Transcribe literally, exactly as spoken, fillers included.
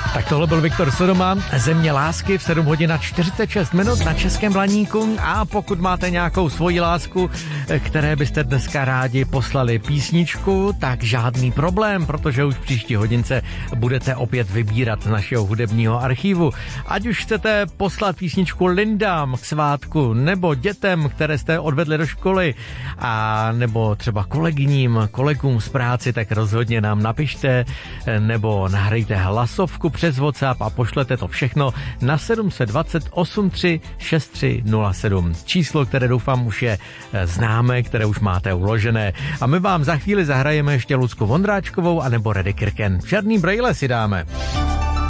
Tak tohle byl Viktor Sodoma, Země lásky v sedm hodin a čtyřicet šest minut na Českém Blaníku. A pokud máte nějakou svoji lásku, které byste dneska rádi poslali písničku, tak žádný problém, protože už v příští hodince budete opět vybírat z našeho hudebního archivu. Ať už chcete poslat písničku Lindám k svátku, nebo dětem, které jste odvedli do školy, a nebo třeba kolegyním, kolegům z práci, tak rozhodně nám napište, nebo nahrajte hlasovku přes WhatsApp a pošlete to všechno na sedm set dvacet osm tři šest tři nula sedm. Číslo, které doufám už je známé, které už máte uložené. A my vám za chvíli zahrajeme ještě Lucku Vondráčkovou anebo Reddy Kirken. Černý brejle si dáme.